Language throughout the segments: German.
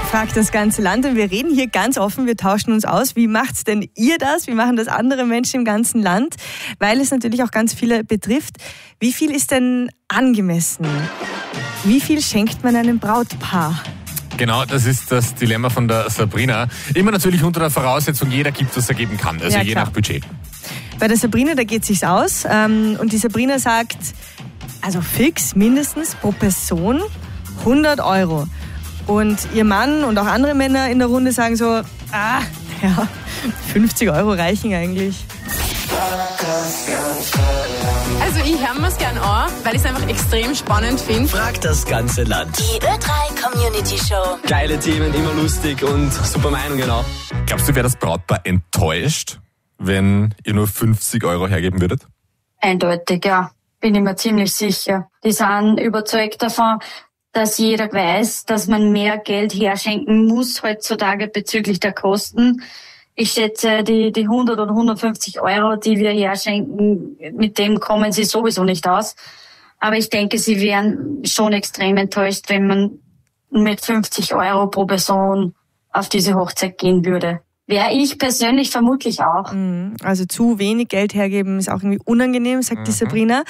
fragt das ganze Land und wir reden hier ganz offen, wir tauschen uns aus. Wie macht's denn ihr das? Wie machen das andere Menschen im ganzen Land? Weil es natürlich auch ganz viele betrifft. Wie viel ist denn angemessen? Wie viel schenkt man einem Brautpaar? Genau, das ist das Dilemma von der Sabrina. Immer natürlich unter der Voraussetzung, jeder gibt, was er geben kann. Also Ja, je klar. nach Budget. Bei der Sabrina, da geht es sich aus. Und die Sabrina sagt, also fix mindestens pro Person 100 €. Und ihr Mann und auch andere Männer in der Runde sagen so, 50 € reichen eigentlich. Also ich höre mir es gerne an, weil ich es einfach extrem spannend finde. Fragt das ganze Land. Die Ö3 Community Show. Geile Themen, immer lustig und super Meinungen auch. Glaubst du, wäre das Brautpaar enttäuscht, wenn ihr nur 50 € hergeben würdet? Eindeutig, ja. Bin ich mir ziemlich sicher. Die sind überzeugt davon, dass jeder weiß, dass man mehr Geld herschenken muss heutzutage bezüglich der Kosten. Ich schätze, die 100 oder 150 €, die wir herschenken, mit dem kommen sie sowieso nicht aus. Aber ich denke, sie wären schon extrem enttäuscht, wenn man mit 50 € pro Person auf diese Hochzeit gehen würde. Wäre ich persönlich vermutlich auch. Also zu wenig Geld hergeben ist auch irgendwie unangenehm, sagt die Sabrina.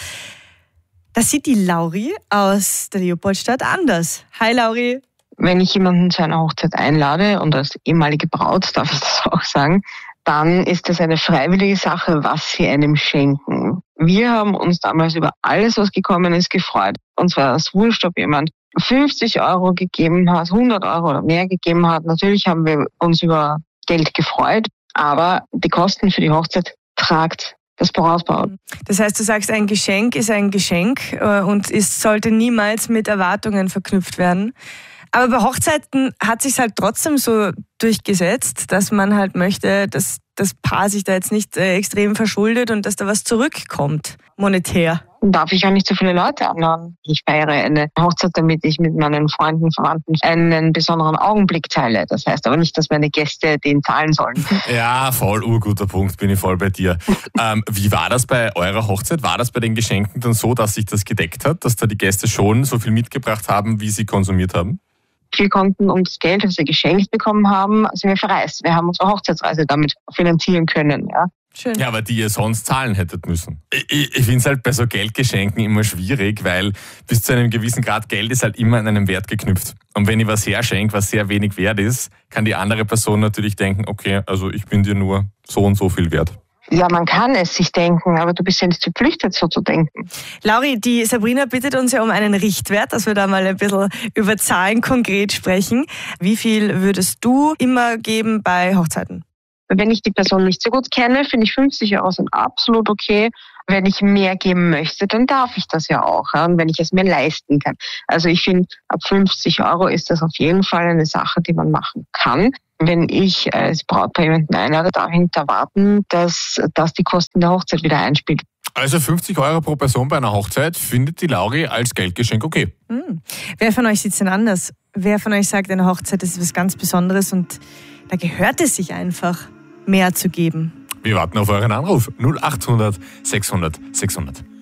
Das sieht die Lauri aus der Leopoldstadt anders. Hi Lauri. Wenn ich jemanden zu einer Hochzeit einlade und als ehemalige Braut darf ich das auch sagen, dann ist das eine freiwillige Sache, was sie einem schenken. Wir haben uns damals über alles, was gekommen ist, gefreut. Uns war es wurscht, ob jemand 50 € gegeben hat, 100 € oder mehr gegeben hat. Natürlich haben wir uns über Geld gefreut, aber die Kosten für die Hochzeit tragt das Brautpaar. Das heißt, du sagst, ein Geschenk ist ein Geschenk und es sollte niemals mit Erwartungen verknüpft werden. Aber bei Hochzeiten hat sich halt trotzdem so durchgesetzt, dass man halt möchte, dass das Paar sich da jetzt nicht extrem verschuldet und dass da was zurückkommt, monetär. Darf ich auch nicht so viele Leute anladen. Ich feiere eine Hochzeit, damit ich mit meinen Freunden, Verwandten einen besonderen Augenblick teile. Das heißt aber nicht, dass meine Gäste den zahlen sollen. Ja, voll urguter Punkt, bin ich voll bei dir. Wie war das bei eurer Hochzeit? War das bei den Geschenken dann so, dass sich das gedeckt hat, dass da die Gäste schon so viel mitgebracht haben, wie sie konsumiert haben? Wir konnten uns das Geld, das wir geschenkt bekommen haben, sind wir verreist. Wir haben unsere Hochzeitsreise damit finanzieren können. Ja. Schön. Ja, aber die ihr sonst zahlen hättet müssen. Ich finde es halt bei so Geldgeschenken immer schwierig, weil bis zu einem gewissen Grad Geld ist halt immer an einem Wert geknüpft. Und wenn ich was herschenke, was sehr wenig wert ist, kann die andere Person natürlich denken, okay, also ich bin dir nur so und so viel wert. Ja, man kann es sich denken, aber du bist ja nicht verpflichtet, so zu denken. Lauri, die Sabrina bittet uns ja um einen Richtwert, dass wir da mal ein bisschen über Zahlen konkret sprechen. Wie viel würdest du immer geben bei Hochzeiten? Wenn ich die Person nicht so gut kenne, finde ich 50 € sind absolut okay. Wenn ich mehr geben möchte, dann darf ich das ja auch. Ja? Und wenn ich es mir leisten kann. Also ich finde, ab 50 € ist das auf jeden Fall eine Sache, die man machen kann. Wenn ich als Brautpaar jemanden einlade, darf ich nicht erwarten, dass das die Kosten der Hochzeit wieder einspielt. Also 50 € pro Person bei einer Hochzeit findet die Lauri als Geldgeschenk okay. Wer von euch sieht es denn anders? Wer von euch sagt, eine Hochzeit ist was ganz Besonderes und da gehört es sich einfach, mehr zu geben? Wir warten auf euren Anruf. 0800 600 600.